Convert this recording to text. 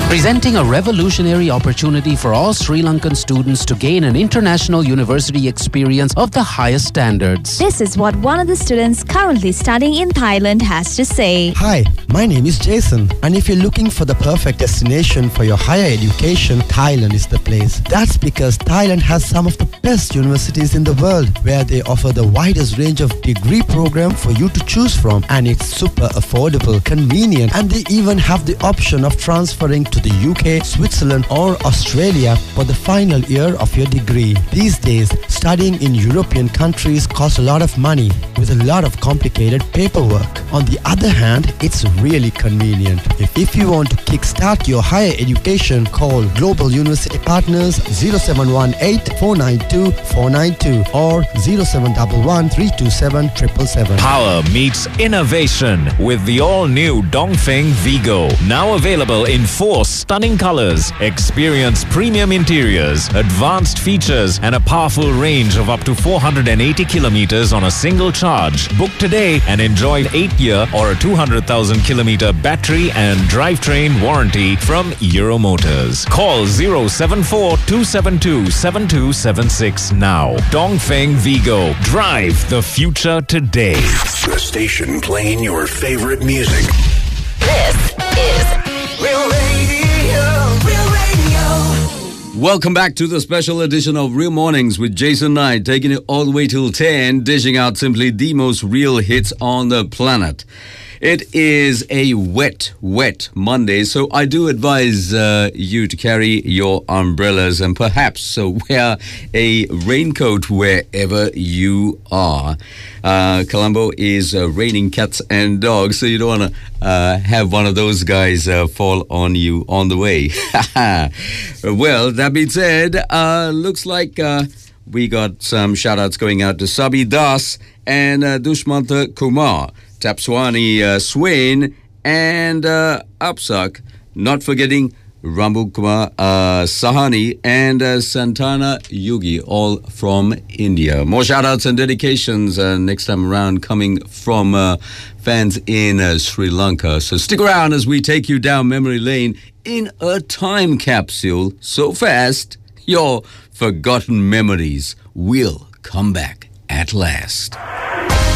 Presenting a revolutionary opportunity for all Sri Lankan students to gain an international university experience of the highest standards. This is what one of the students currently studying in Thailand has to say. Hi, my name is Jason, and if you're looking for the perfect destination for your higher education, Thailand is the place. That's because Thailand has some of the best universities in the world, where they offer the widest range of degree program for you to choose from, and it's super affordable, convenient, and they even have the option of transferring to the UK, Switzerland or Australia for the final year of your degree. These days, studying in European countries costs a lot of money with a lot of complicated paperwork. On the other hand, it's really convenient. If you want to kickstart your higher education, call Global University Partners 0718 492 492 or 0711 327 777. Power meets innovation with the all-new Dongfeng Vigo. Now available in 4 stunning colors. Experience premium interiors, advanced features, and a powerful range of up to 480 kilometers on a single charge. Book today and enjoy 8-year or a 200,000 kilometer battery and drivetrain warranty from Euro Motors. Call 074-272-7276 now. Dongfeng Vigo. Drive the future today. The station playing your favorite music. This is Real Radio. Real Radio. Welcome back to the special edition of Real Mornings with Jason Knight, taking it all the way till 10, dishing out simply the most real hits on the planet. It is a wet Monday, so I do advise you to carry your umbrellas and perhaps wear a raincoat wherever you are. Colombo is raining cats and dogs, so you don't want to have one of those guys fall on you on the way. Well, that being said, looks like we got some shout-outs going out to Sabi Das and Dushmanta Kumar, Tapswani Swain, and Upsuck, not forgetting Rambu Kumar Sahani and Santana Yugi, all from India. More shout-outs and dedications next time around coming from fans in Sri Lanka. So stick around as we take you down memory lane in a time capsule so fast your forgotten memories will come back at last.